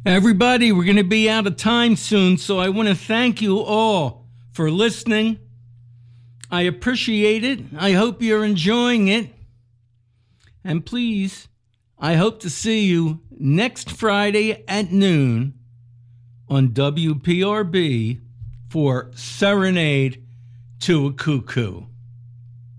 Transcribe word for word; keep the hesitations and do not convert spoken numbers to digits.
Everybody, we're going to be out of time soon, so I want to thank you all for listening. I appreciate it. I hope you're enjoying it. And please, I hope to see you next Friday at noon on W P R B for Serenade to a Cuckoo.